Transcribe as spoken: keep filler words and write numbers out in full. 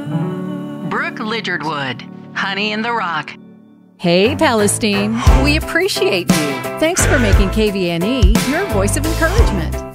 Brooke Lidgerwood, Honey in the Rock. Hey, Palestine, we appreciate you. Thanks for making K V N E your voice of encouragement.